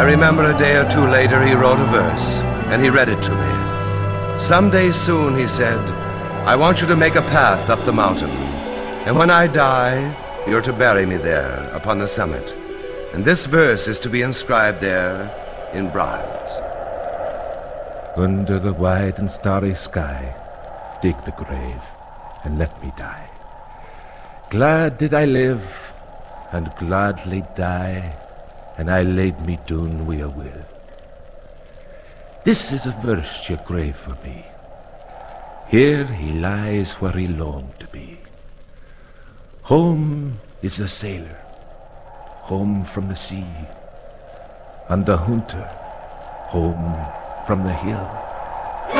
I remember a day or two later he wrote a verse, and he read it to me. Someday soon, he said, I want you to make a path up the mountain, and when I die, you're to bury me there upon the summit, and this verse is to be inscribed there in bronze. Under the wide and starry sky, dig the grave and let me die. Glad did I live, and gladly die, and I laid me down wi' a will. This is a verse ye grave for me. Here he lies where he longed to be. Home is the sailor, home from the sea, and the hunter, home from the hill.